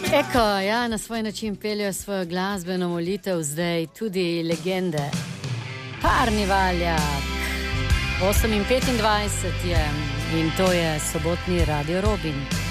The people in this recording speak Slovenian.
Eko, ja, na svoj način peljajo svojo glasbeno molitev zdaj tudi legende. Parni valjak, 8:25 je in to je sobotni Radio Robin.